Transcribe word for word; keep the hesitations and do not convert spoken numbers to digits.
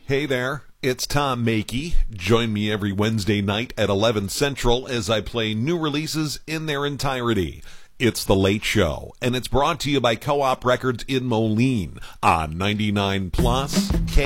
Hey there, it's Tom Makey. Join me every Wednesday night at eleven Central as I play new releases in their entirety. It's The Late Show, and it's brought to you by Co-op Records in Moline on ninety-nine plus K.